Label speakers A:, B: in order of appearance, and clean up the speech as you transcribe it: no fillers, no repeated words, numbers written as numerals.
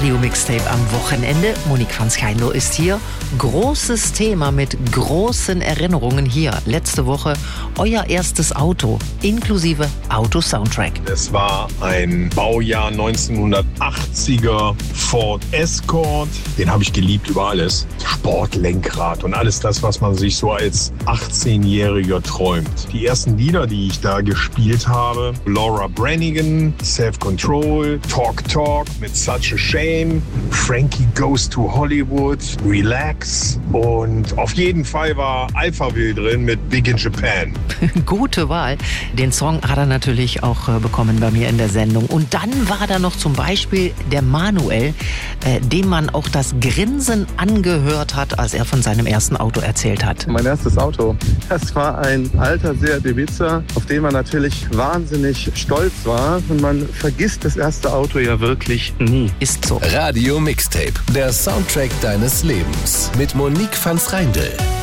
A: Radio Mixtape am Wochenende. Monique van Schijndel ist hier. Großes Thema mit großen Erinnerungen hier. Letzte Woche euer erstes Auto inklusive Auto-Soundtrack.
B: Es war ein Baujahr 1980er Ford Escort. Den habe ich geliebt über alles. Sportlenkrad und alles das, was man sich so als 18-Jähriger träumt. Die ersten Lieder, die ich da gespielt habe, Laura Branigan, Self-Control, Talk Talk mit Such a Shame, Frankie Goes to Hollywood, Relax und auf jeden Fall war Alphaville drin mit Big in Japan.
A: Gute Wahl. Den Song hat er natürlich auch bekommen bei mir in der Sendung. Und dann war da noch zum Beispiel der Manuel, dem man auch das Grinsen angehört hat, als er von seinem ersten Auto erzählt hat.
C: Mein erstes Auto, das war ein alter Seat Ibiza, auf den man natürlich wahnsinnig stolz war. Und man vergisst das erste Auto ja wirklich nie.
A: Ist so.
D: Radio Mixtape, der Soundtrack deines Lebens mit Monique van Schijndel.